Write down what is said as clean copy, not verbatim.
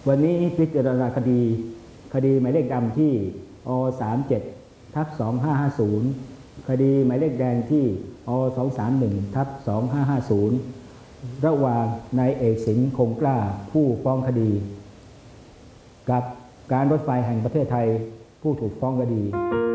วันนี้พิจารณาคดีหมายเลขดำที่อ37/2550คดีหมายเลขแดงที่อ231/2550ระหว่างนายเอกสิงห์คงกล้าผู้ฟ้องคดีกับการรถไฟแห่งประเทศไทยผู้ถูกฟ้องคดี